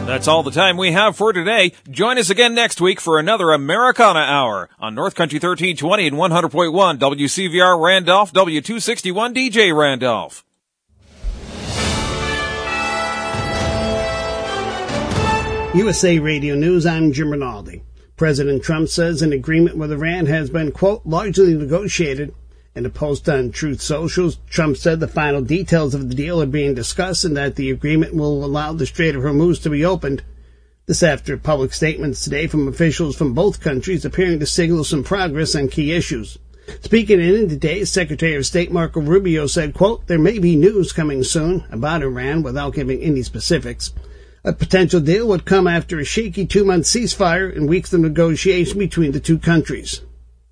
That's all the time we have for today. Join us again next week for another Americana Hour on North Country 1320 and 100.1 WCVR Randolph, W261 DJ Randolph. USA Radio News, I'm Jim Rinaldi. President Trump says an agreement with Iran has been, quote, largely negotiated. In a post on Truth Social, Trump said the final details of the deal are being discussed and that the agreement will allow the Strait of Hormuz to be opened. This after public statements today from officials from both countries appearing to signal some progress on key issues. Speaking in today, Secretary of State Marco Rubio said, quote, there may be news coming soon about Iran without giving any specifics. A potential deal would come after a shaky 2-month ceasefire and weeks of negotiation between the two countries.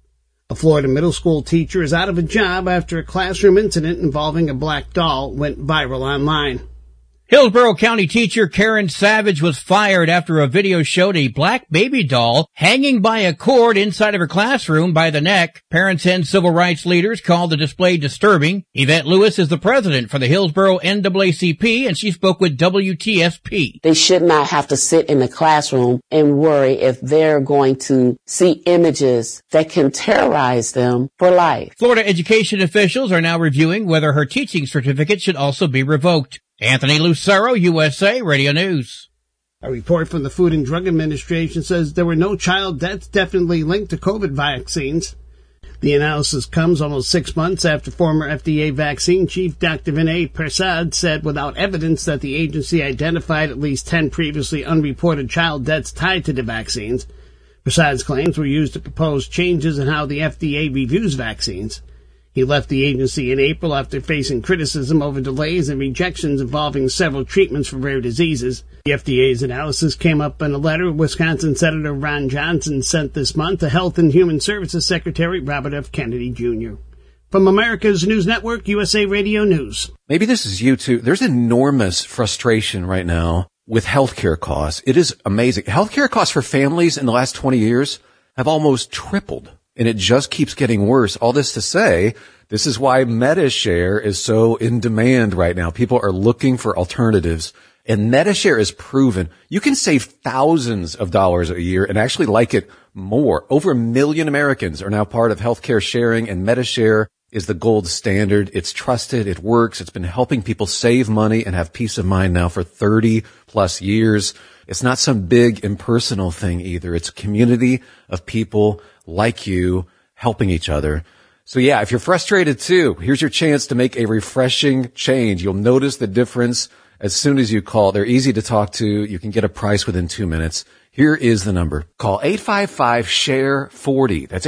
A Florida middle school teacher is out of a job after a classroom incident involving a black doll went viral online. Hillsborough County teacher Karen Savage was fired after a video showed a black baby doll hanging by a cord inside of her classroom by the neck. Parents and civil rights leaders called the display disturbing. Yvette Lewis is the president for the Hillsborough NAACP, and she spoke with WTSP. They should not have to sit in the classroom and worry if they're going to see images that can terrorize them for life. Florida education officials are now reviewing whether her teaching certificate should also be revoked. Anthony Lucero, USA Radio News. A report from the Food and Drug Administration says there were no child deaths definitely linked to COVID vaccines. The analysis comes almost 6 months after former FDA vaccine chief Dr. Vinay Prasad said without evidence that the agency identified at least 10 previously unreported child deaths tied to the vaccines. Prasad's claims were used to propose changes in how the FDA reviews vaccines. He left the agency in April after facing criticism over delays and rejections involving several treatments for rare diseases. The FDA's analysis came up in a letter Wisconsin Senator Ron Johnson sent this month to Health and Human Services Secretary Robert F. Kennedy, Jr. From America's News Network, USA Radio News. Maybe this is you too. There's enormous frustration right now with healthcare costs. It is amazing. Healthcare costs for families in the last 20 years have almost tripled. And it just keeps getting worse. All this to say, this is why MediShare is so in demand right now. People are looking for alternatives. And MediShare is proven you can save thousands of dollars a year and actually like it more. Over 1 million Americans are now part of healthcare sharing, and MediShare is the gold standard. It's trusted. It works. It's been helping people save money and have peace of mind now for 30 plus years. It's not some big impersonal thing either. It's a community of people like you helping each other. So yeah, if you're frustrated too, here's your chance to make a refreshing change. You'll notice the difference as soon as you call. They're easy to talk to. You can get a price within 2 minutes. Here is the number. Call 855-SHARE-40. That's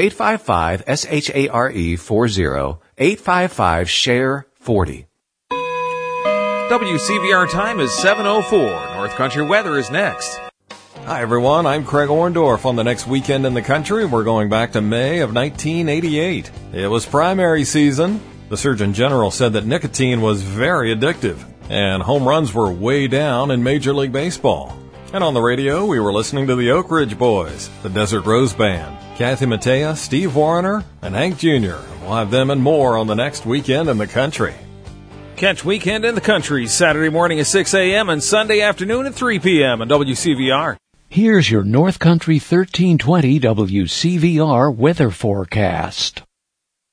855-SHARE-40. 855-SHARE-40. WCVR time is 7:04. North Country weather is next. Hi, everyone. I'm Craig Orndorff. On the next weekend in the country, we're going back to May of 1988. It was primary season. The Surgeon General said that nicotine was very addictive, and home runs were way down in Major League Baseball. And on the radio, we were listening to the Oak Ridge Boys, the Desert Rose Band, Kathy Mattea, Steve Wariner, and Hank Jr. We'll have them and more on the next weekend in the country. Catch Weekend in the Country Saturday morning at 6 a.m. and Sunday afternoon at 3 p.m. on WCVR. Here's your North Country 1320 WCVR weather forecast.